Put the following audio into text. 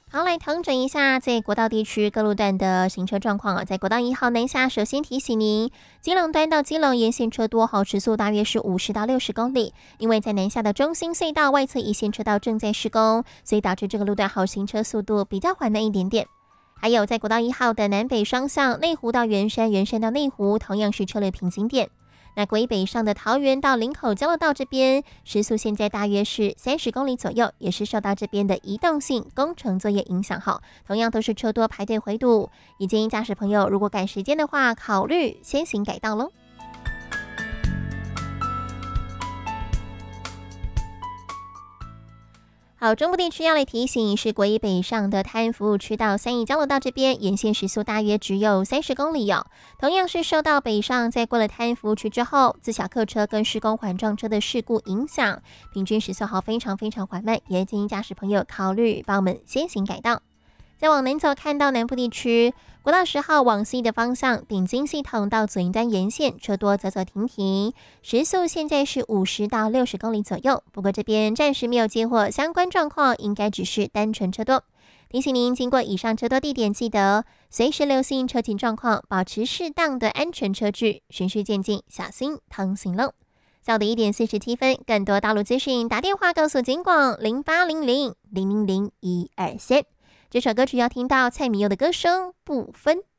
好，来统整一下在国道地区各路段的行车状况在国道1号南下，首先提醒您，基隆端到基隆沿线车多，时速大约是50到60公里。因为在南下的中心隧道外侧一线车道正在施工，所以导致这个路段行车速度比较缓慢一点点。还有在国道1号的南北双向，内湖到圆山、圆山到内湖，同样是车流平行点。那国一北上的桃园到林口交流道这边，时速现在大约是30公里左右，也是受到这边的移动性工程作业影响同样都是车多排队回堵，也建议驾驶朋友如果赶时间的话，考虑先行改道咯。好，中部地区要来提醒是国一北上的泰安服务区到三义交流道这边，沿线时速大约只有30公里同样是受到北上在过了泰安服务区之后，自小客车跟施工缓撞车的事故影响，平均时速非常缓慢，也建议驾驶朋友考虑帮我们先行改道。再往南走，看到南部地区国道10号往西的方向，顶金系统到左营端沿线车多走走停停，时速现在是50到60公里左右。不过这边暂时没有接获相关状况，应该只是单纯车多。提醒您，经过以上车多地点，记得随时留心车情状况，保持适当的安全车距，循序渐进，小心通行喽。下午的1点47分，更多道路资讯打电话告诉警广0800 000 123。这首歌曲要听到蔡明佑的歌声，不分。